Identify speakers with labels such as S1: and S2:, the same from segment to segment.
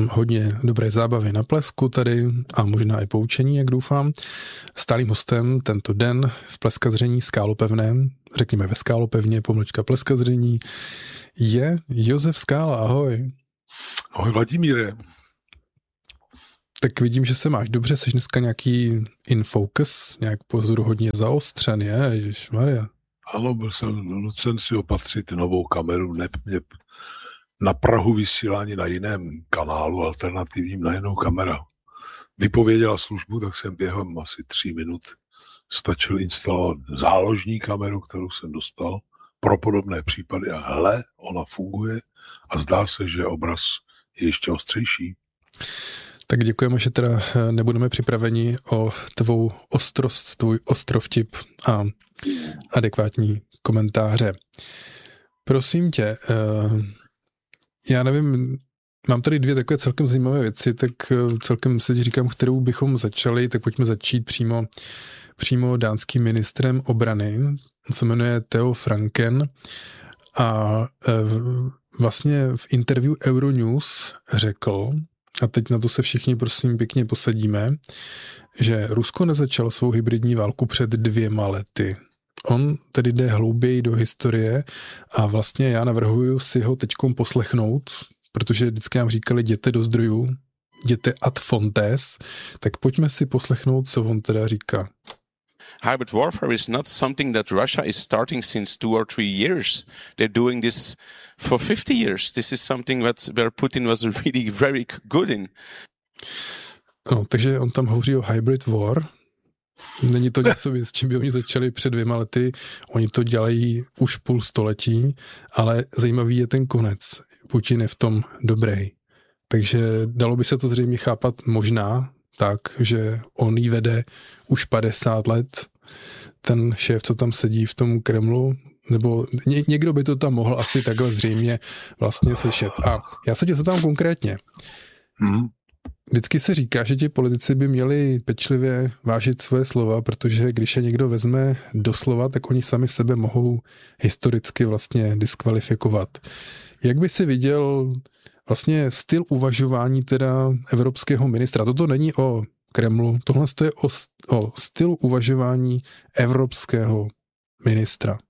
S1: hodně dobré zábavy na Plesku tady a možná i poučení, jak doufám. Stálým hostem tento den v Pleskazření Skálopevném, řekněme ve Skálopevně, _Pleskazření, je Josef Skála. Ahoj.
S2: Ahoj Vladimíre.
S1: Tak vidím, že se máš dobře, jsi dneska nějaký in focus, nějak pozoruhodně zaostřen, ježišmarja.
S2: Ano, byl jsem nucen si opatřit novou kameru, mě na prahu vysílání na jiném kanálu, alternativním, najednou kamera vypověděla službu, tak jsem během asi 3 minut stačil instalovat záložní kameru, kterou jsem dostal pro podobné případy a hele, ona funguje a zdá se, že obraz je ještě ostřejší.
S1: Tak děkujeme, že teda nebudeme připraveni o tvou ostrost, tvůj ostrovtip a adekvátní komentáře. Prosím tě, já nevím, mám tady 2 takové celkem zajímavé věci, tak celkem se říkám, kterou bychom začali, tak pojďme začít přímo dánským ministrem obrany. On se jmenuje Theo Franken a vlastně v interview Euronews řekl, a teď na to se všichni prosím pěkně posadíme, že Rusko nezačalo svou hybridní válku před 2 lety. On tedy jde hlouběji do historie a vlastně já navrhuji si ho teďkom poslechnout, protože vždycky nám říkali jděte do zdrojů, jděte ad fontes, tak pojďme si poslechnout, co on teda říká.
S3: Hybrid warfare is not something that Russia is starting since 2 or 3 years. They're doing this for 50 years. This is something where Putin was really very good in.
S1: No, takže on tam hovoří o hybrid war. Není to něco, s čím by oni začali před 2 lety. Oni to dělají už půl století, ale zajímavý je ten konec. Putin je v tom dobrý. Takže dalo by se to zřejmě chápat možná tak, že on jí vede už 50 let, ten šéf, co tam sedí v tom Kremlu, nebo někdo by to tam mohl asi takhle zřejmě vlastně slyšet. A já se tě zeptám konkrétně. Vždycky se říká, že ti politici by měli pečlivě vážit svoje slova, protože když je někdo vezme do slova, tak oni sami sebe mohou historicky vlastně diskvalifikovat. Jak by si viděl vlastně styl uvažování teda evropského ministra? Toto není o Kremlu, tohle je o stylu uvažování evropského ministra.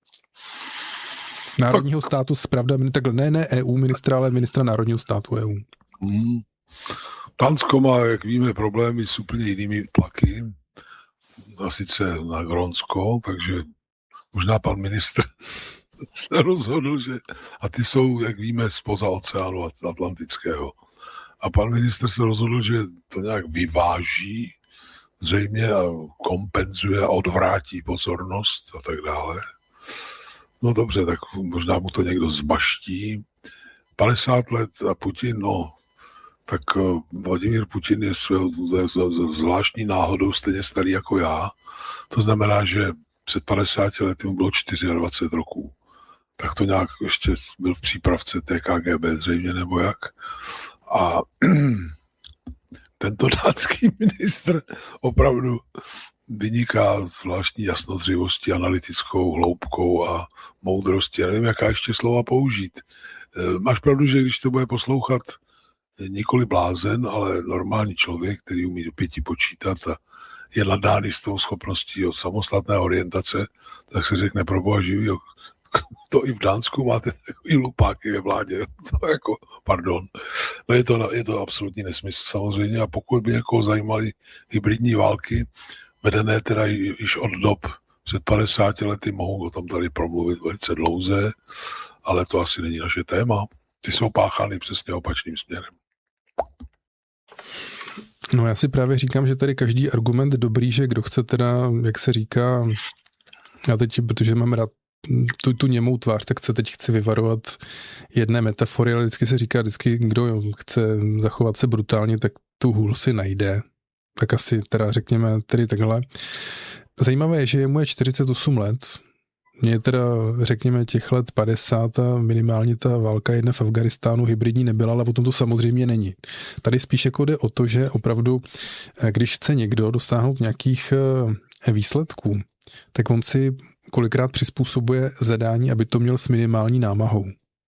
S1: Národního státu, pravda, takhle ne EU ministra, ale ministra národního státu EU.
S2: Dánsko má, jak víme, problémy s úplně jinými tlaky, a sice na Grónsko, takže možná pan ministr se rozhodl, že a ty jsou, jak víme, spoza oceánu Atlantického. A pan ministr se rozhodl, že to nějak vyváží zřejmě a kompenzuje a odvrátí pozornost a tak dále. No dobře, tak možná mu to někdo zbaští. 50 let a Putin, no, tak Vladimír Putin je svého zvláštní náhodou stejně starý jako já. To znamená, že před 50 lety mu bylo 24 roků. Tak to nějak ještě byl v přípravce TKGB zřejmě, nebo jak. A tento dánský ministr opravdu vyniká zvláštní jasnozřivostí, analytickou hloubkou a moudrostí. Já nevím, jaká ještě slova použít. Máš pravdu, že když to bude poslouchat nikoli blázen, ale normální člověk, který umí do 5 počítat a je nadány s tou schopností od samostatné orientace, tak se řekne proboha živý, to i v Dánsku máte takový lupáky ve vládě. To jako, pardon. No je to absolutní nesmysl samozřejmě a pokud by někoho zajímaly hybridní války, vedené teda již od dob před 50 lety, mohou o tom tady promluvit velice dlouze, ale to asi není naše téma. Ty jsou páchány přesně opačným směrem.
S1: No já si právě říkám, že tady každý argument dobrý, že kdo chce teda, jak se říká, já teď, protože mám rád tu němou tvář, tak teď chci vyvarovat jedné metafory, ale vždycky se říká, kdo chce zachovat se brutálně, tak tu hůl si najde. Tak asi teda řekněme tedy takhle. Zajímavé je, že mu je 48 let. Mně teda, řekněme, těch let 50 a minimálně ta válka jedna v Afghánistánu hybridní nebyla, ale o tom to samozřejmě není. Tady spíš jako jde o to, že opravdu, když chce někdo dosáhnout nějakých výsledků, tak on si kolikrát přizpůsobuje zadání, aby to měl s minimální námahou.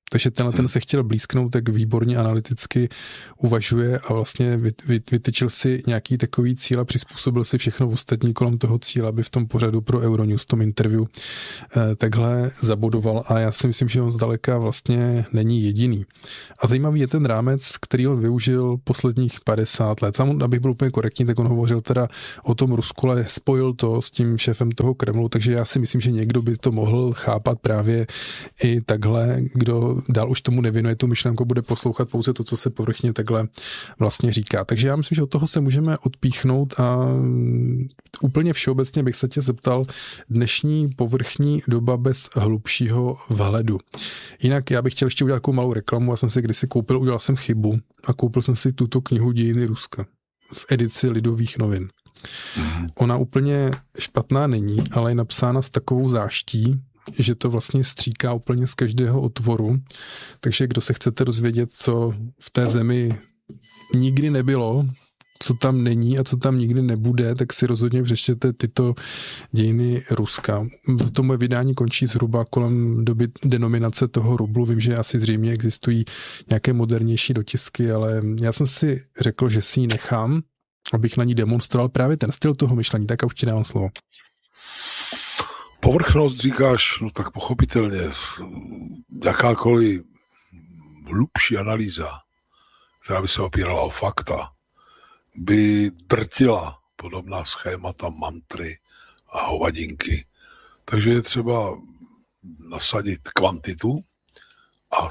S1: Takže ten se chtěl blízknout, tak výborně analyticky uvažuje a vlastně vytyčil si nějaký takový cíl a přizpůsobil si všechno ostatní kolem toho cíle, aby v tom pořadu pro Euronews, v tom interview takhle zabodoval a já si myslím, že on zdaleka vlastně není jediný. A zajímavý je ten rámec, který on využil posledních 50 let. Tam, abych byl úplně korektní, tak on hovořil teda o tom Rusku, ale spojil to s tím šéfem toho Kremlu, takže já si myslím, že někdo by to mohl chápat právě i takhle, kdo dál už tomu nevěnuje tu myšlenku, bude poslouchat pouze to, co se povrchně takhle vlastně říká. Takže já myslím, že od toho se můžeme odpíchnout a úplně všeobecně bych se tě zeptal, dnešní povrchní doba bez hlubšího vhledu. Jinak já bych chtěl ještě udělat takovou malou reklamu, já jsem si kdysi udělal jsem chybu a koupil jsem si tuto knihu Dějiny Ruska v edici Lidových novin. Ona úplně špatná není, ale je napsána s takovou záští, že to vlastně stříká úplně z každého otvoru. Takže kdo se chcete dozvědět, co v té zemi nikdy nebylo, co tam není a co tam nikdy nebude, tak si rozhodně přečtěte tyto Dějiny Ruska. V tom moje vydání končí zhruba kolem doby denominace toho rublu. Vím, že asi zřejmě existují nějaké modernější dotisky, ale já jsem si řekl, že si ji nechám, abych na ní demonstroval právě ten styl toho myšlení. Tak a už ti dávám slovo.
S2: Povrchnost říkáš, no tak pochopitelně, jakákoliv hlubší analýza, která by se opírala o fakta, by drtila podobná schémata, mantry a hovadinky. Takže je třeba nasadit kvantitu a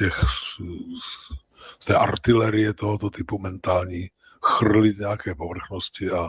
S2: z té artilerie tohoto typu mentální chrlit nějaké povrchnosti a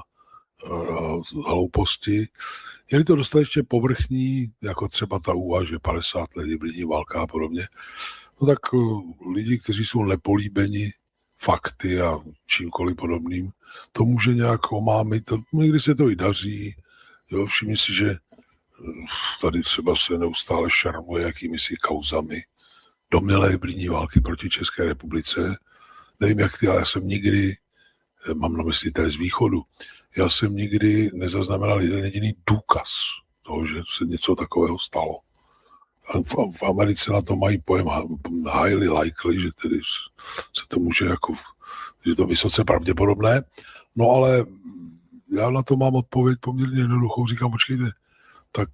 S2: hlouposti. Je-li to dostatečně povrchní, jako třeba ta úvaha, že 50 let je blíží válka a podobně, no tak lidi, kteří jsou nepolíbeni fakty a čímkoliv podobným, to může nějak omámit, někdy se to i daří, jo, všimni si, že tady třeba se neustále šarmuje jakýmisi kauzami domnělé hybridní války proti České republice. Nevím, jak ty, ale já jsem nikdy, mám na mysli tady z východu, já jsem nikdy nezaznamenal jeden jediný důkaz toho, že se něco takového stalo. A v Americe na to mají pojem highly likely, že tedy se to může jako, že to vysoce pravděpodobné. No ale já na to mám odpověď poměrně jednoduchou, říkám, počkejte, tak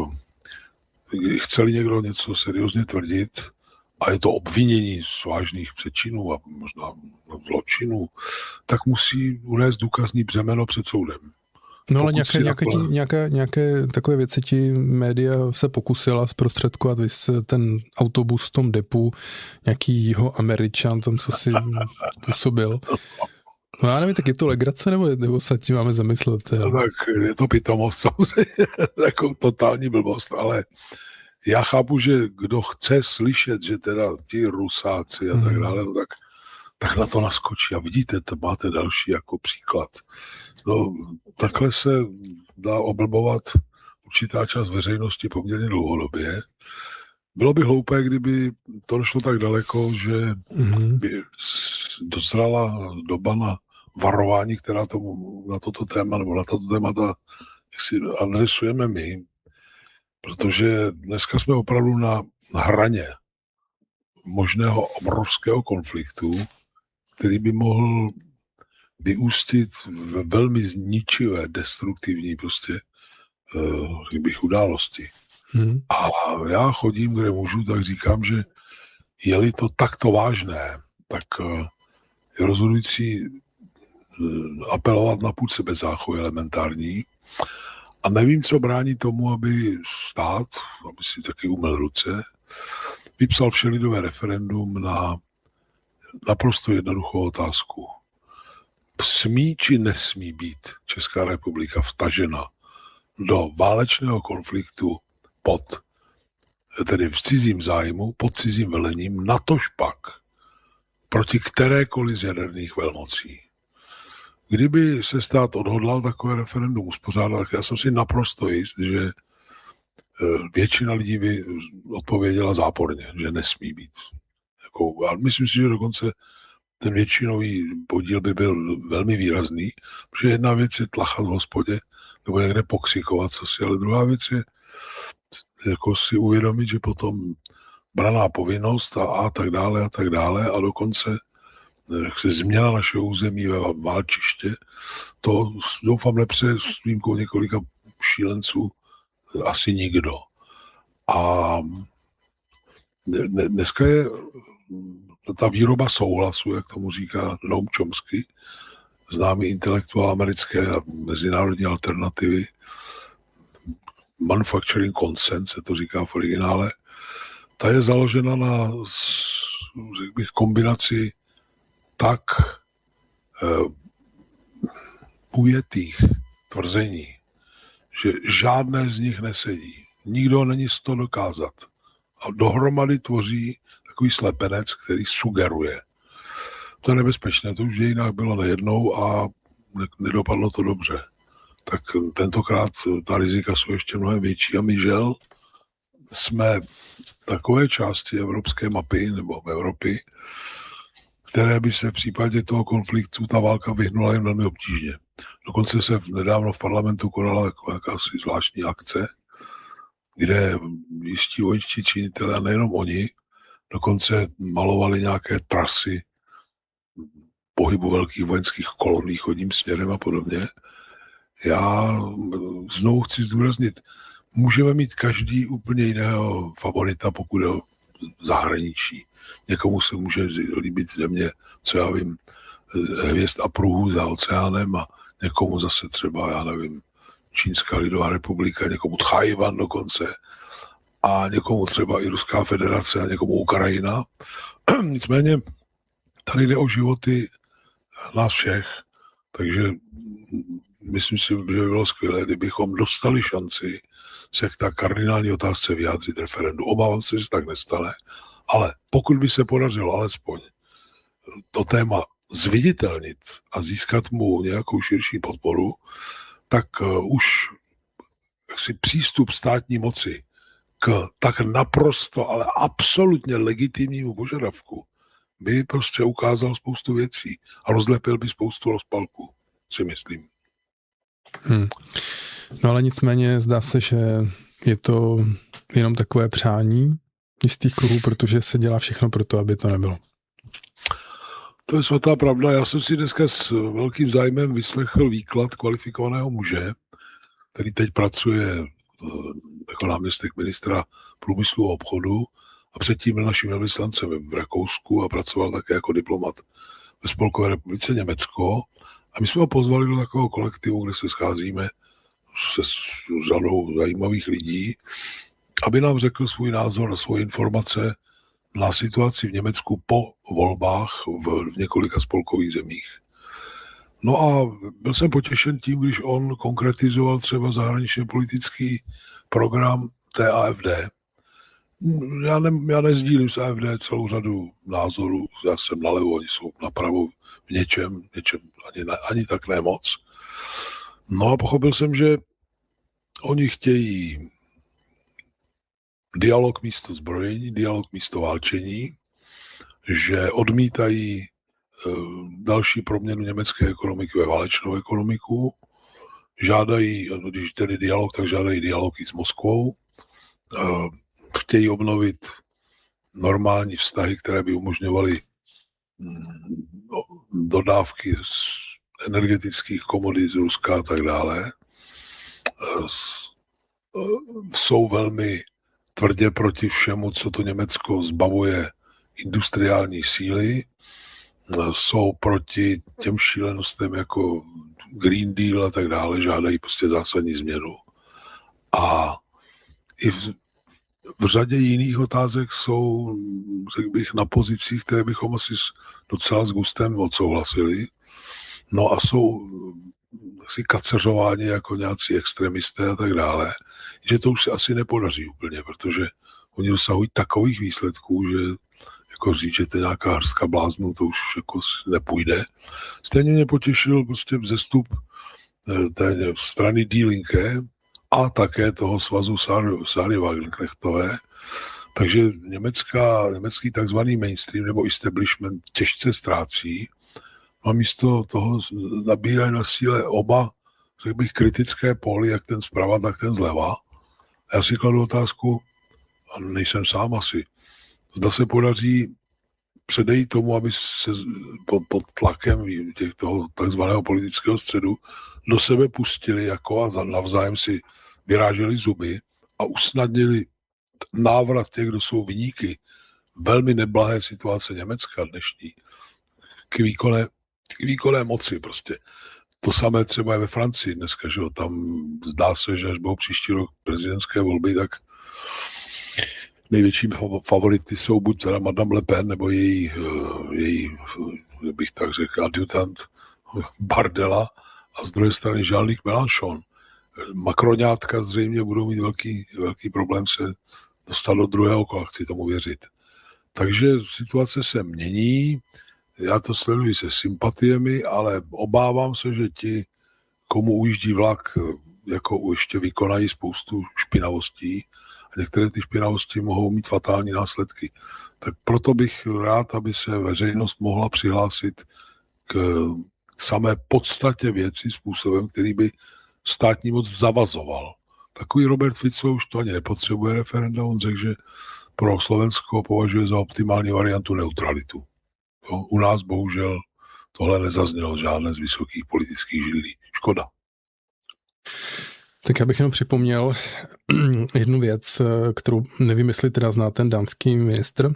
S2: chce-li někdo něco seriózně tvrdit a je to obvinění z vážných přečinů a možná zločinů, tak musí unést důkazní břemeno před soudem.
S1: No ale nějaké takové věci ti média se pokusila zprostředkovat, ten autobus v tom depu, nějaký Jihoameričan tam, co si působil. No já nevím, tak je to legrace, nebo se tím máme zamyslet?
S2: No, tak je to pitomost samozřejmě, jako totální blbost, ale já chápu, že kdo chce slyšet, že teda ti Rusáci a tak dále, no tak na to naskočí a vidíte, to máte další jako příklad. No, takhle se dá oblbovat určitá část veřejnosti poměrně dlouhodobě. Bylo by hloupé, kdyby to došlo tak daleko, že by dozrala doba na varování, která tomu na toto téma nebo na tato témata jak si adresujeme my, protože dneska jsme opravdu na hraně možného obrovského konfliktu, který by mohl vyústit ve velmi ničivé, destruktivní prostě události. A já chodím, kde můžu, tak říkám, že je-li to takto vážné, tak je rozhodující apelovat na půd sebezáchovy elementární. A nevím, co brání tomu, aby stát, aby si taky umyl ruce, vypsal všelidové referendum na naprosto jednoduchou otázku. Smí či nesmí být Česká republika vtažena do válečného konfliktu tedy v cizím zájmu, pod cizím velením, natož pak proti kterékoliv z jaderných velmocí. Kdyby se stát odhodlal takové referendum uspořádat, tak já jsem si naprosto jist, že většina lidí by odpověděla záporně, že nesmí být. A myslím si, že dokonce ten většinový podíl by byl velmi výrazný, protože jedna věc je tlachat v hospodě nebo někde pokřikovat cosi, ale druhá věc je jako si uvědomit, že potom braná povinnost a tak dále a dokonce se změna našeho území ve válčiště, to doufám nepřeje s výjimkou několika šílenců asi nikdo. A dneska je ta výroba souhlasu, jak tomu říká Noam Chomsky, známý intelektuál americké a mezinárodní alternativy, manufacturing consent se to říká v originále, ta je založena na, řekl bych, kombinaci tak ujetých tvrzení, že žádné z nich nesedí. Nikdo není z toho dokázat. A dohromady tvoří takový slepenec, který sugeruje. To je nebezpečné, to už jinak bylo nejednou a nedopadlo to dobře. Tak tentokrát ta rizika jsou ještě mnohem větší a my žel jsme takové části evropské mapy nebo v Evropy, které by se v případě toho konfliktu ta válka vyhnula jen velmi obtížně. Dokonce se nedávno v parlamentu konala jakási zvláštní akce, kde jistí vojenští činitelé, a nejenom oni, dokonce malovali nějaké trasy pohybu velkých vojenských kolon východním směrem a podobně. Já znovu chci zdůraznit, můžeme mít každý úplně jiného favorita, pokud je o zahraničí. Někomu se může líbit země, co já vím, hvězd a pruhů za oceánem a někomu zase třeba, já nevím, Čínská lidová republika, někomu Tchajwan dokonce a někomu třeba i Ruská federace a někomu Ukrajina. Nicméně tady jde o životy nás všech, takže myslím si, že by bylo skvělé, kdybychom dostali šanci se k tak kardinální otázce vyjádřit referendu. Obávám se, že tak nestane, ale pokud by se podařilo alespoň to téma zviditelnit a získat mu nějakou širší podporu, tak už si přístup státní moci k tak naprosto, ale absolutně legitimnímu požadavku by prostě ukázal spoustu věcí a rozlepil by spoustu rozpalků, si myslím.
S1: No ale nicméně zdá se, že je to jenom takové přání jistých kruhů, protože se dělá všechno pro to, aby to nebylo.
S2: To je svatá pravda. Já jsem si dneska s velkým zájmem vyslechl výklad kvalifikovaného muže, který teď pracuje jako náměstek ministra průmyslu a obchodu a předtím byl naším velvyslancem v Rakousku a pracoval také jako diplomat ve Spolkové republice Německo. A my jsme ho pozvali do takového kolektivu, kde se scházíme se řadou zajímavých lidí, aby nám řekl svůj názor a svoje informace na situaci v Německu po volbách v několika spolkových zemích. No a byl jsem potěšen tím, když on konkretizoval třeba zahraničně politický program té AfD. Já nezdílím s AfD celou řadu názorů, já jsem nalevo, oni jsou napravo v něčem ani tak ne moc. No a pochopil jsem, že oni chtějí dialog místo zbrojení, dialog místo válčení, že odmítají další proměnu německé ekonomiky ve válečnou ekonomiku, žádají, když tedy dialog, tak žádají dialog i s Moskvou, chtějí obnovit normální vztahy, které by umožňovaly dodávky z energetických komodit z Ruska a tak dále. Jsou velmi tvrdě proti všemu, co to Německo zbavuje industriální síly, jsou proti těm šílenostem jako Green Deal a tak dále, žádají prostě zásadní změnu. A i v řadě jiných otázek jsou, řekl bych, na pozicích, které bychom asi docela s gustem odsouhlasili. No a jsou asi kaceřováni jako nějací extremisté a tak dále, že to už se asi nepodaří úplně, protože oni dosahují takových výsledků, že jako říct, že to je nějaká hrstka bláznů, to už jako nepůjde. Stejně mě potěšil prostě vzestup té strany Die Linke a také toho svazu Sáry Wagenknechtové. Takže německý takzvaný mainstream nebo establishment těžce ztrácí a místo toho nabírají na síle oba, řekl bych, kritické póly, jak ten zprava, tak ten zleva. A já si kladu otázku, a nejsem sám asi, zda se podaří předejít tomu, aby se pod tlakem toho takzvaného politického středu do sebe pustili jako a navzájem si vyráželi zuby a usnadnili návrat těch, kdo jsou viníky velmi neblahé situace Německa dnešní k výkonné moci prostě. To samé třeba je ve Francii dneska, že jo, tam zdá se, že až budou příští rok prezidentské volby, tak největšími favority jsou buď teda Madame Le Pen, nebo její bych tak řekl, adjutant Bardella a z druhé strany Jean-Luc Mélenchon. Makroňátka zřejmě budou mít velký problém se dostat do druhého kola, chci tomu věřit. Takže situace se mění, já to sleduji se sympatiemi, ale obávám se, že ti, komu ujíždí vlak, jako ještě vykonají spoustu špinavostí a některé ty špinavosti mohou mít fatální následky. Tak proto bych rád, aby se veřejnost mohla přihlásit k samé podstatě věci způsobem, který by státní moc zavazoval. Takový Robert Fico už to ani nepotřebuje referenda, on řekl, že pro Slovensko považuje za optimální variantu neutralitu. Jo, u nás bohužel tohle nezaznělo žádné z vysokých politických židlí. Škoda.
S1: Tak já bych jenom připomněl jednu věc, kterou nevím, jestli teda zná ten dánský ministr.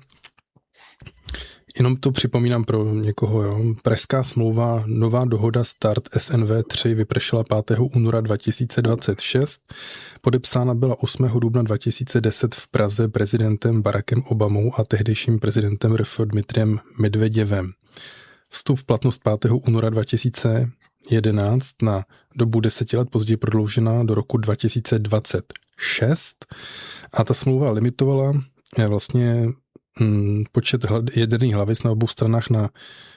S1: Jenom to připomínám pro někoho. Jo. Pražská smlouva, nová dohoda Start SNV 3 vypršela 5. února 2026. Podepsána byla 8. dubna 2010 v Praze prezidentem Barackem Obamou a tehdejším prezidentem RF Dmitrijem Medveděvem. Vstup v platnost 5. února 2011 na dobu 10 let později prodloužena do roku 2026 a ta smlouva limitovala vlastně počet jaderných hlavic na obou stranách na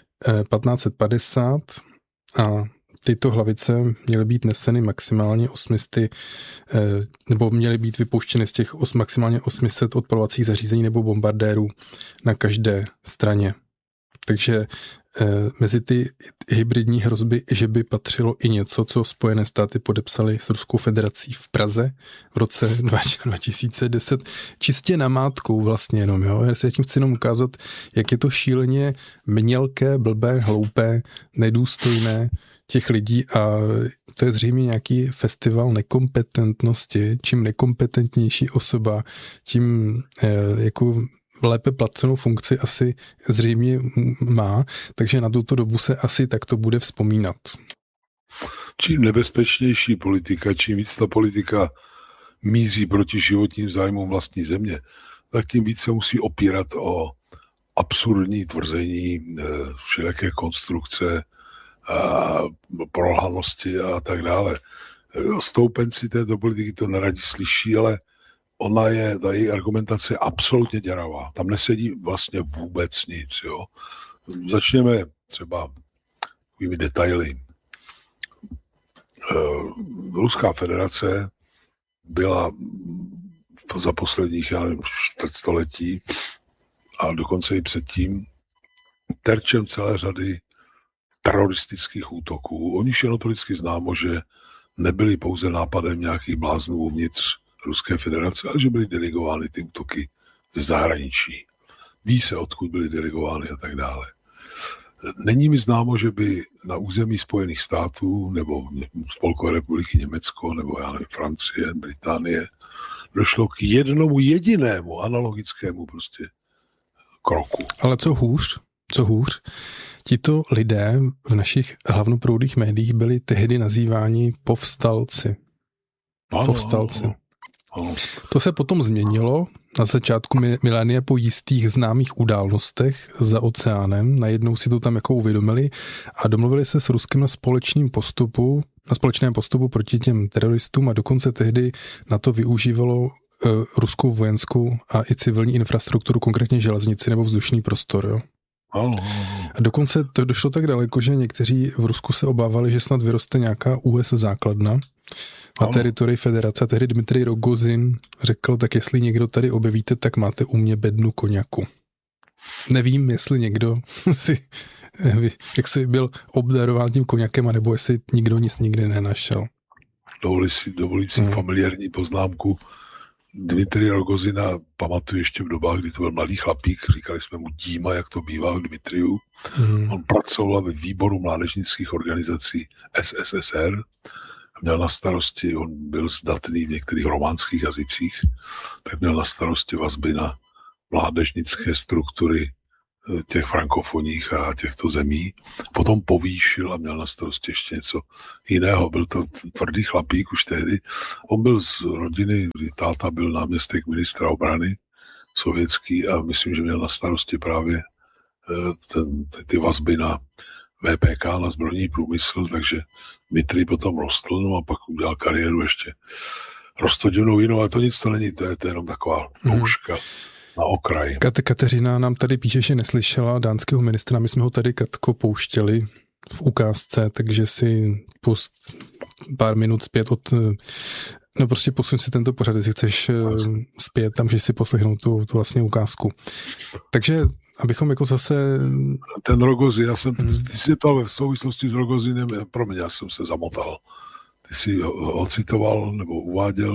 S1: 1550 a tyto hlavice měly být neseny maximálně 800, nebo měly být vypouštěny z těch maximálně 800 odpalovacích zařízení nebo bombardérů na každé straně. Takže mezi ty hybridní hrozby, že by patřilo i něco, co Spojené státy podepsaly s Ruskou federací v Praze v roce 2010, čistě namátkou vlastně jenom, jo. Já si tím chci jenom ukázat, jak je to šíleně mělké, blbé, hloupé, nedůstojné těch lidí a to je zřejmě nějaký festival nekompetentnosti. Čím nekompetentnější osoba, tím jako lépe placenou funkci asi zřejmě má, takže na tuto dobu se asi takto bude vzpomínat.
S2: Čím nebezpečnější politika, čím víc ta politika míří proti životním zájmům vlastní země, tak tím víc se musí opírat o absurdní tvrzení, všelijaké konstrukce, prolhanosti a tak dále. Stoupenci této politiky to neradi slyší, ale ta její argumentace je absolutně děravá. Tam nesedí vlastně vůbec nic. Jo. Začněme třeba takovými detaily. Ruská federace byla za posledních, čtvrtstoletí a dokonce i předtím terčem celé řady teroristických útoků. O nich je notoricky známo, že nebyly pouze nápadem nějakých bláznů uvnitř Ruské federace, ale že byly dirigovány ty útoky ze zahraničí. Ví se, odkud byly dirigovány a tak dále. Není mi známo, že by na území Spojených států nebo Spolkové republiky Německo nebo já nevím, Francie, Británie došlo k jednomu jedinému analogickému prostě kroku. Ale
S1: co hůř, tito lidé v našich hlavnoproudých médiích byli tehdy nazýváni povstalci. Povstalci. To se potom změnilo na začátku milénia po jistých známých událostech za oceánem. Najednou si to tam jako uvědomili a domluvili se s Ruskem na společném postupu proti těm teroristům a dokonce tehdy na to využívalo ruskou vojenskou a i civilní infrastrukturu, konkrétně železnici nebo vzdušný prostor. Jo. A dokonce to došlo tak daleko, že někteří v Rusku se obávali, že snad vyroste nějaká US základna na teritorii federace. A tehdy Dmitrij Rogozin řekl, tak jestli někdo tady objevíte, tak máte u mě bednu koněku. Nevím, jestli někdo jak si byl obdarován tím koněkem, anebo jestli nikdo nic nikdy nenašel.
S2: Dovolím si familiární poznámku. Dmitrij Rogozina pamatuju ještě v dobách, kdy to byl mladý chlapík, říkali jsme mu Díma, jak to bývá v Dmitriu. On pracoval ve výboru mládežnických organizací SSSR, měl na starosti, on byl zdatný v některých románských jazycích, tak měl na starosti vazby na mládežnické struktury těch frankofonních a těchto zemí. Potom povýšil a měl na starosti ještě něco jiného. Byl to tvrdý chlapík už tehdy. On byl z rodiny, táta byl náměstek ministra obrany sovětský a myslím, že měl na starosti právě ty vazby na VPK, na zbrojní průmysl, takže Dmitrij potom rostl, no a pak udělal kariéru ještě roztodivnou jinou, ale to nic to není, to je jenom taková nůžka na okraji.
S1: Kateřina nám tady píše, že neslyšela dánského ministra, my jsme ho tady, Katko, pouštěli v ukázce, takže si pust pár minut zpět no prostě posuň si tento pořad, jestli chceš zpět, tam můžeš si poslechnout tu vlastně ukázku. Takže abychom jako zase...
S2: Ten Rogozin, ty jsi ptal v souvislosti s Rogozinem, promiň, já jsem se zamotal. Ty jsi ho citoval nebo uváděl,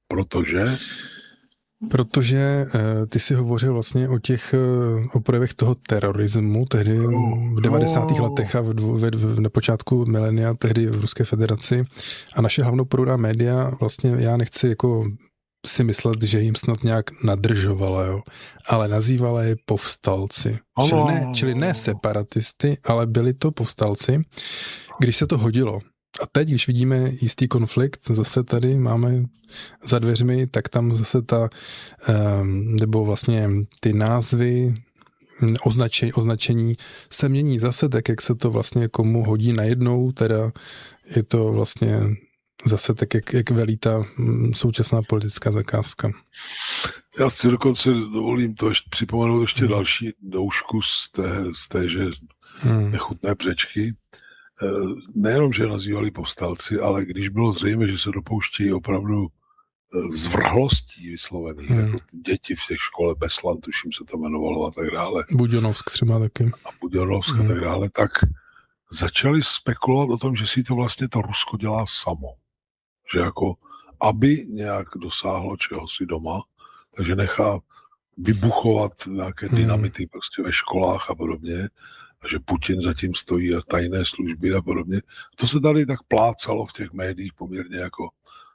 S2: Protože
S1: ty si hovořil vlastně o projevech toho terorismu, tehdy v 90. letech a na počátku milenia, tehdy v Ruské federaci. A naše hlavnoproudná média, vlastně já nechci jako si myslet, že jim snad nějak nadržovala, jo, ale nazývala je povstalci. Čili ne separatisty, ale byli to povstalci, když se to hodilo. A teď, když vidíme jistý konflikt, zase tady máme za dveřmi, tak tam zase nebo vlastně ty názvy, označení se mění zase tak, jak se to vlastně komu hodí najednou, teda je to vlastně zase tak, jak velí ta současná politická zakázka.
S2: Já si dokonce dovolím to připomenout ještě další doušku z téže nechutné břečky. Nejenom, že nazývali povstalci, ale když bylo zřejmé, že se dopouští opravdu zvrhlostí vyslovených, jako děti v těch škole Beslan, tuším se to jmenovalo a tak dále.
S1: Budějonovsk třeba taky.
S2: A Budějonovsk a tak dále, tak začali spekulovat o tom, že si to vlastně to Rusko dělá samo. Že jako, aby nějak dosáhlo čehosi doma, takže nechá vybuchovat nějaké dynamity prostě ve školách a podobně, a že Putin zatím stojí a tajné služby a podobně. To se tady tak plácalo v těch médiích poměrně jako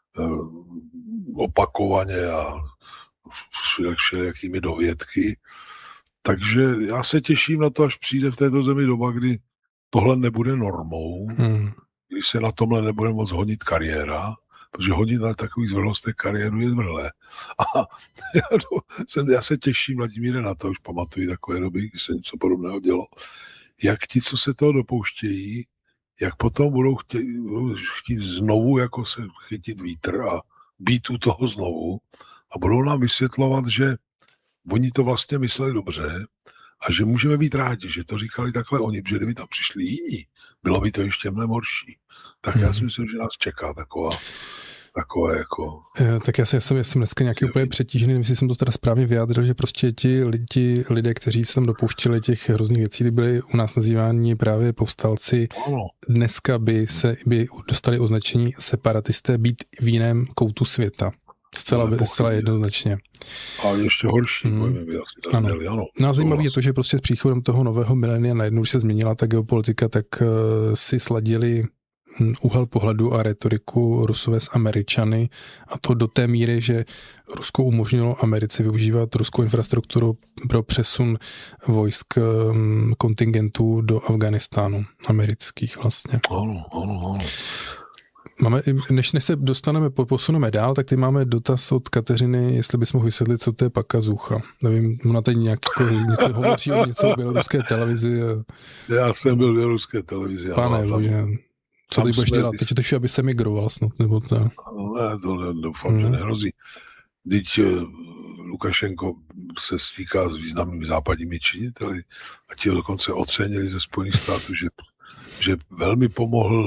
S2: opakovaně a všelijakými dovědky. Takže já se těším na to, až přijde v této zemi doba, kdy tohle nebude normou, když se na tomhle nebude moc honit kariéra, protože honit na takových zvrhlostech kariéru je zvrhlé. A já se těším, Vladimíre, na to, už pamatuji takové doby, když se něco podobného dělo, jak ti, co se toho dopouštějí, jak potom budou chtít znovu jako se chytit vítr a být u toho znovu a budou nám vysvětlovat, že oni to vlastně mysleli dobře a že můžeme být rádi, že to říkali takhle oni, protože kdyby tam přišli jiní, bylo by to ještě mnohem horší. Tak já si myslím, že nás čeká takové jako...
S1: Tak já jsem dneska nějaký úplně přetížený, nevím, jestli jsem to teda správně vyjádřil, že prostě ti lidé, kteří se tam dopouštěli těch hrozných věcí, byli u nás nazýváni právě povstalci. Dneska by dostali označení separatisté být v jiném koutu světa. Zcela jednoznačně.
S2: A ještě horší pojmy by asi zazněli, ano.
S1: No a zajímavé je to, že prostě s příchodem toho nového milenia najednou, když se změnila ta geopolitika, tak si sladili úhel pohledu a retoriku Rusové s Američany a to do té míry, že Rusko umožnilo Americe využívat ruskou infrastrukturu pro přesun vojsk kontingentů do Afghánistánu, amerických vlastně.
S2: Ano.
S1: Máme, než se posuneme dál, tak ty máme dotaz od Kateřiny, jestli bys mohl vysvětlit, co to je pakazůcha. Nevím, ona tady nějak něco hovoří o něco o běloruské televizi.
S2: Já jsem byl v běloruské televizi.
S1: Pane bože, co ty budeš dělat? Teď to aby se migroval snad, nebo to?
S2: Ne, to doufám, že nehrozí. Vždyť Lukašenko se stýká s významnými západními činiteli a ti ho dokonce ocenili ze Spojených států, že velmi pomohl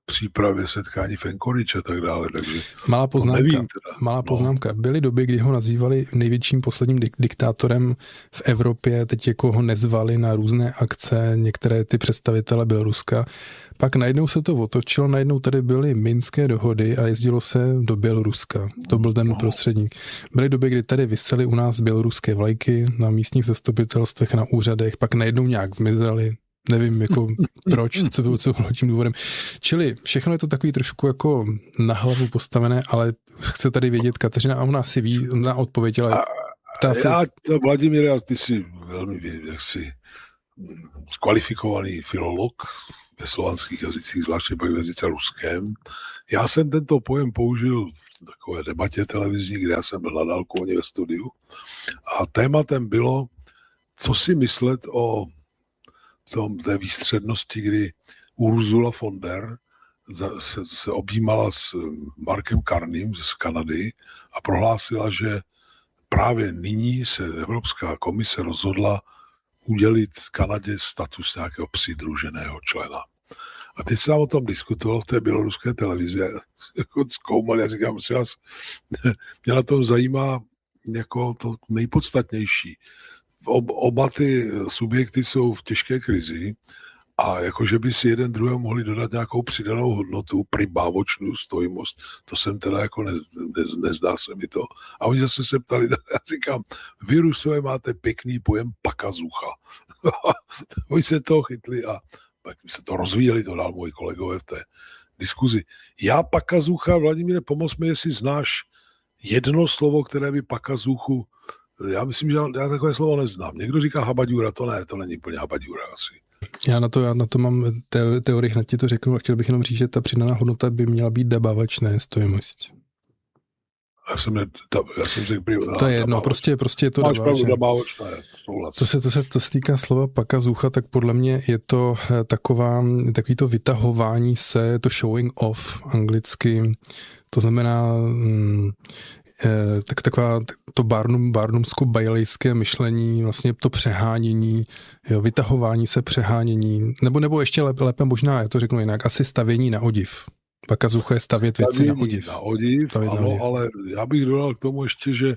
S2: přípravě setkání v Anchorage a tak dále. Takže
S1: Malá poznámka. Byly doby, kdy ho nazývali největším posledním diktátorem v Evropě, teď jako ho nezvali na různé akce, některé ty představitele Běloruska. Pak najednou se to otočilo, najednou tady byly minské dohody a jezdilo se do Běloruska. To byl ten prostředník. Byly doby, kdy tady visely u nás běloruské vlajky na místních zastupitelstvech, na úřadech, pak najednou nějak zmizely. Nevím, jako proč, co bylo tím důvodem. Čili všechno je to takový trošku jako na hlavu postavené, ale chce tady vědět Kateřina a ona si ví na odpověď, ale
S2: Vladimíre, ty jsi velmi jaksi skvalifikovaný filolog ve slovanských jazycích, zvláště pak v jazyce ruském. Já jsem tento pojem použil v takové debatě televizní, kde já jsem byl na dálku, oni ve studiu. A tématem bylo, co si myslet o té výstřednosti, kdy Ursula von der se objímala s Markem Carneym z Kanady a prohlásila, že právě nyní se Evropská komise rozhodla udělit Kanadě status nějakého přidruženého člena. A teď se nám o tom diskutovalo v té běloruské televizi. Jako zkoumal, já říkám, že mě na tom zajímá jako to nejpodstatnější. Oba ty subjekty jsou v těžké krizi a jakože by si jeden druhého mohli dodat nějakou přidanou hodnotu, pribávočnou stojimost, to jsem teda jako nezdá se mi to. A oni zase se ptali, já říkám, vy Rusové máte pěkný pojem pakazucha. Oni se toho chytli a pak se to rozvíjeli, to dál moji kolegové v té diskuzi. Já pakazucha, Vladimíre, pomoz mi, jestli znáš jedno slovo, které by pakazuchu. Já myslím, že já takové slovo neznám. Někdo říká habaďura, to není úplně habaďura asi.
S1: Já na to mám teorii, hned ti to řeknu a chtěl bych jenom říct, že ta přidaná hodnota by měla být dabávačné stojimost.
S2: Já jsem řekl
S1: to je jedno, prostě je to
S2: dabávačné.
S1: Co se týká slova pakazucha, tak podle mě je to takový to vytahování se, to showing off anglicky, to znamená taková to barnumsko-bajlejské myšlení, vlastně to přehánění, jo, vytahování se, přehánění, nebo ještě lépe možná, já to řeknu jinak, asi stavění na odiv. Pakazucha je stavět věci na odiv.
S2: Ale já bych dodal k tomu ještě, že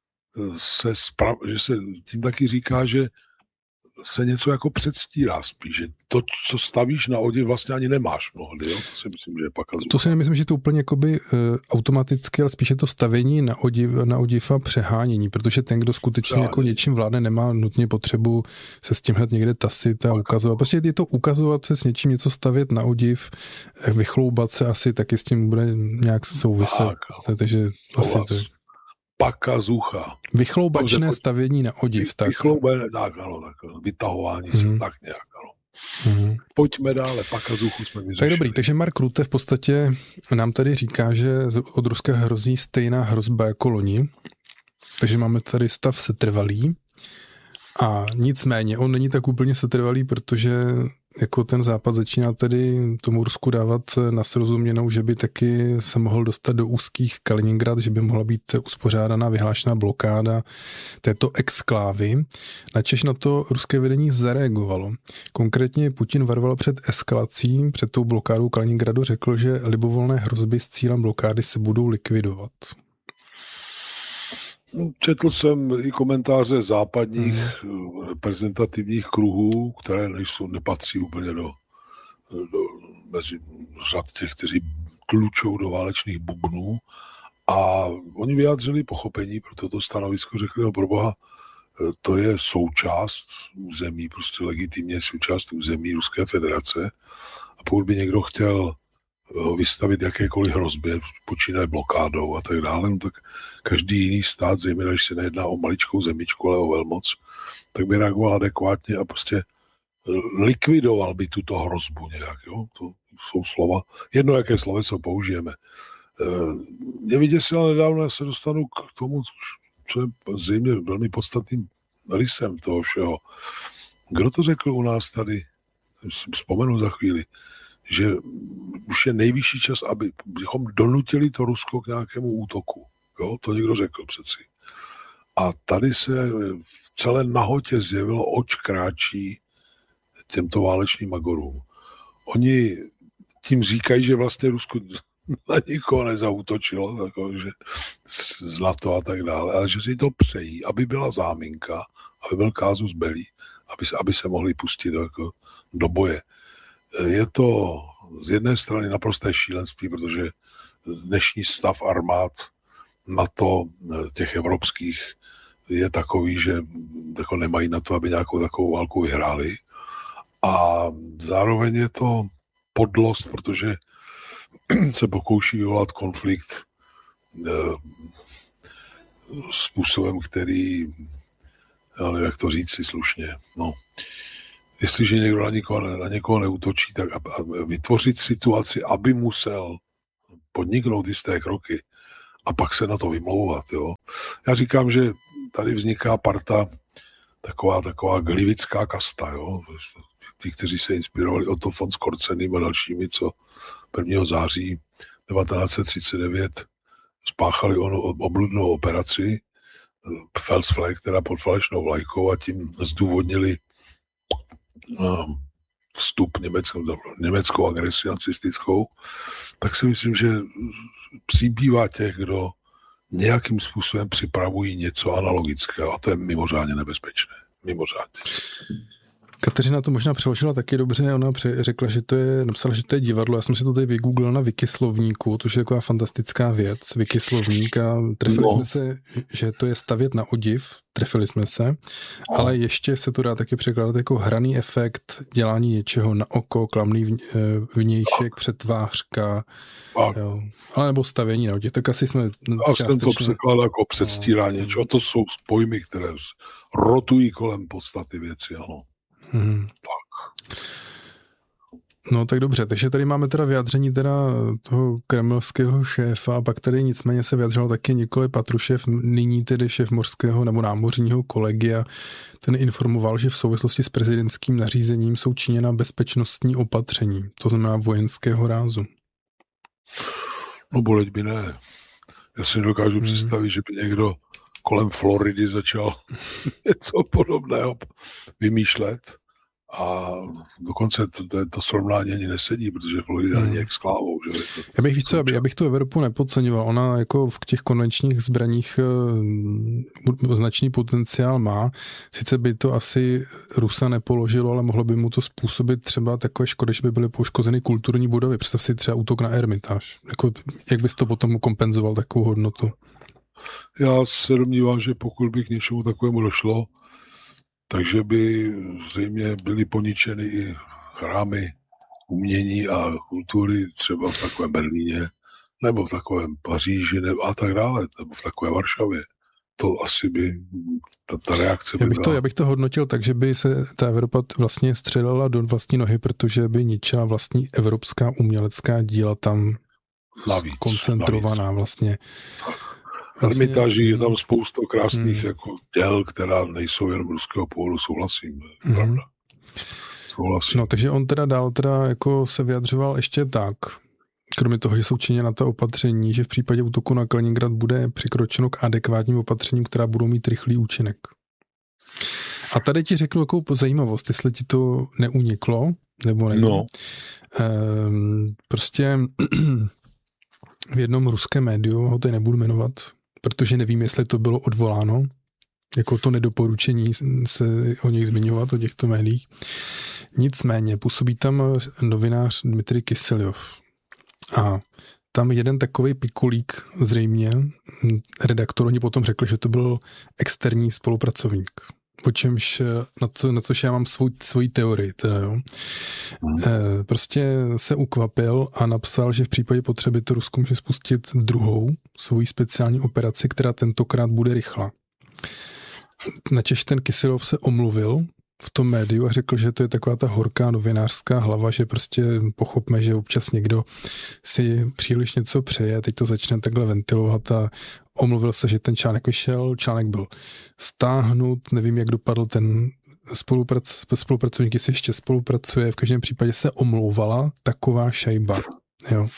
S2: se tím taky říká, že se něco jako předstírá spíš, že to, co stavíš na odiv, vlastně ani nemáš mnohdy, jo? To si myslím, že je pakazucha.
S1: To si nemyslím, že to úplně jakoby automaticky, ale spíše to stavění na odiv a přehánění, protože ten, kdo skutečně jako něčím vládne, nemá nutně potřebu se s tím hned někde tasit a ukazovat. Prostě je to ukazovat se s něčím, něco stavět na odiv, vychloubat se asi taky s tím bude nějak souviset. Takže asi to
S2: pakazucha.
S1: Vychloubačné stavění na odiv.
S2: Vytahování se, tak nějak, ano. Pojďme dále, pakazuchu jsme vyřešili.
S1: Tak dobrý, takže Mark Rutte v podstatě nám tady říká, že od Ruska hrozí stejná hrozba jako loni, takže máme tady stav setrvalý a nicméně on není tak úplně setrvalý, protože jako ten západ začíná tedy tomu Rusku dávat na srozuměnou, že by taky se mohl dostat do úzkých Kaliningrad, že by mohla být uspořádaná vyhlášená blokáda této exklávy. Načež na to ruské vedení zareagovalo. Konkrétně Putin varoval před eskalací, před tou blokádou Kaliningradu, řekl, že libovolné hrozby s cílem blokády se budou likvidovat.
S2: Četl jsem i komentáře západních reprezentativních kruhů, které nepatří úplně mezi řad těch, kteří tlučou do válečných bubnů. A oni vyjádřili pochopení pro toto stanovisko, řekli, no proboha, to je součást území, prostě legitimně součást území Ruské federace. A pokud by někdo chtěl vystavit jakékoliv hrozbě, počínaje blokádou a tak dále, no tak každý jiný stát, zejména když se nejedná o maličkou zemičku, ale o velmoc, tak by reagoval adekvátně a prostě likvidoval by tuto hrozbu nějak. Jo? To jsou slova. Jedno, jaké sloveso použijeme. Mě vyděsilo nedávno, já se dostanu k tomu, co je zřejmě velmi podstatným rysem toho všeho. Kdo to řekl u nás tady? Vzpomenu za chvíli, že už je nejvyšší čas, abychom donutili to Rusko k nějakému útoku. Jo? To někdo řekl přeci. A tady se v celé nahotě zjevilo, oč kráčí těmto válečným magorům. Oni tím říkají, že vlastně Rusko na nikoho nezaútočilo, takže z NATO a tak dále, ale že si to přejí, aby byla záminka, aby byl casus belli, aby se mohli pustit do boje. Je to z jedné strany naprosté šílenství, protože dnešní stav armád NATO, těch evropských, je takový, že jako nemají na to, aby nějakou takovou válku vyhráli. A zároveň je to podlost, protože se pokouší vyvolat konflikt způsobem, který, já nevím, jak to říct si slušně, no. Jestliže někdo na někoho neútočí, tak vytvořit situaci, aby musel podniknout jisté kroky a pak se na to vymlouvat. Jo. Já říkám, že tady vzniká parta, taková glivická kasta. Jo. Ti, kteří se inspirovali Otto von Skorcenem a dalšími, co 1. září 1939 spáchali onu obludnou operaci Felsflag, která pod falešnou vlajkou, a tím zdůvodnili vstup německou agresi nacistickou, tak si myslím, že přibývá těch, kdo nějakým způsobem připravují něco analogického, a to je mimořádně nebezpečné. Mimořádně.
S1: Kateřina to možná přeložila taky dobře, ona řekla, napsala, že to je divadlo. Já jsem si to tady vygooglil na Wikislovníku, což je taková fantastická věc, Wikislovník, a trefili jsme se, že to je stavět na odiv, trefili jsme se, ale ještě se to dá taky překládat jako hraný efekt, dělání něčeho na oko, klamný vnějšek, přetvářka, jo, ale nebo stavění na odiv, tak asi jsme
S2: částečně... to překládá jako předstírání něčeho, to jsou pojmy, které rotují kolem podstaty věci, ano. Tak.
S1: No tak dobře, takže tady máme teda vyjádření toho kremelského šéfa, a pak tady nicméně se vyjadřoval taky Nikolaj Patrušev, nyní tedy šéf mořského nebo námořního kolegia. Ten informoval, že v souvislosti s prezidentským nařízením jsou činěna bezpečnostní opatření, to znamená vojenského rázu.
S2: No boleť by ne. Já si dokážu představit, že by někdo kolem Floridy začal něco podobného vymýšlet, a dokonce to srovnání ani nesedí, protože Florida není jak s klávou. Že?
S1: Já bych tu Evropu nepodceňoval. Ona jako v těch konvenčních zbraních značný potenciál má. Sice by to asi Rusa nepoložilo, ale mohlo by mu to způsobit třeba takové škody, že by byly poškozeny kulturní budovy. Představ si třeba útok na Ermitáž. Jako, jak bys to potom kompenzoval, takovou hodnotu?
S2: Já se domnívám, že pokud by k něčemu takovému došlo, takže by zřejmě byly poničeny i chrámy umění a kultury třeba v takovém Berlíně, nebo v takovém Paříži, a tak dále, nebo v takové Varšavě. To asi by, ta reakce by
S1: Já bych to hodnotil tak, že by se ta Evropa vlastně střelala do vlastní nohy, protože by ničila vlastní evropská umělecká díla tam navíc, koncentrovaná vlastně.
S2: Ermitáži je tam spousta krásných jako děl, která nejsou jenom ruského původu, souhlasím. Pravda. Souhlasím.
S1: No, takže on dál jako se vyjadřoval ještě tak, kromě toho, že jsou činěna ta opatření, že v případě útoku na Kaliningrad bude přikročeno k adekvátním opatřením, která budou mít rychlý účinek. A tady ti řeknu takovou zajímavost, jestli ti to neuniklo, nebo ne.
S2: No.
S1: Prostě v jednom ruském médiu, ho tady nebudu jmenovat, protože nevím, jestli to bylo odvoláno, jako to nedoporučení se o něj zmiňovat, o těchto médiích. Nicméně působí tam novinář Dmitrij Kiselyov. A tam jeden takovej pikulík zřejmě, redaktor, oni potom řekli, že to byl externí spolupracovník. O čemž, na což já mám svoji teorii. Teda, jo. Prostě se ukvapil a napsal, že v případě potřeby to Rusko může spustit druhou svoji speciální operaci, která tentokrát bude rychlá. Načež ten Kiselyov se omluvil v tom médiu a řekl, že to je taková ta horká novinářská hlava, že prostě pochopme, že občas někdo si příliš něco přeje, teď to začne takhle ventilovat, a omluvil se, že ten článek vyšel, článek byl stáhnut, nevím, jak dopadl ten spolupracovník, jestli ještě spolupracuje, v každém případě se omlouvala taková šajba. Jo.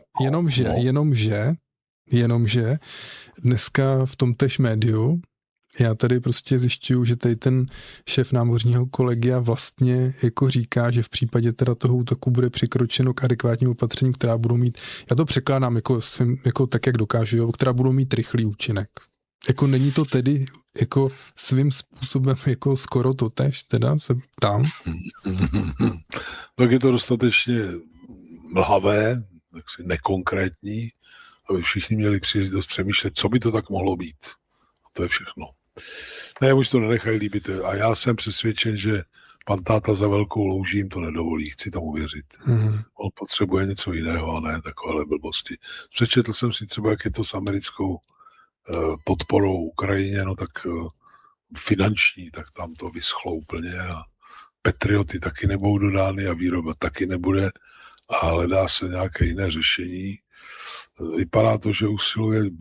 S1: Jenomže dneska v tom též médiu já tady prostě zjišťuju, že tady ten šéf námořního kolegia vlastně jako říká, že v případě teda toho útoku bude přikročeno k adekvátním opatřením, která budou mít, já to překládám jako tak, jak dokážu, jo, která budou mít rychlý účinek. Jako není to tedy jako svým způsobem jako skoro totéž, teda se ptám?
S2: Tak je to dostatečně mlhavé, taksi nekonkrétní, aby všichni měli příležitost přemýšlet, co by to tak mohlo být. A to je všechno. Ne, už to nenechají líbit. A já jsem přesvědčen, že pan táta za velkou louží jim to nedovolí. Chci tomu věřit. On potřebuje něco jiného a ne takovéhle blbosti. Přečetl jsem si třeba, jak je to s americkou podporou Ukrajině, no tak finanční, tak tam to vyschlo úplně a Patrioty taky nebudou dodány a výroba taky nebude a hledá se nějaké jiné řešení. Vypadá to, že usiluje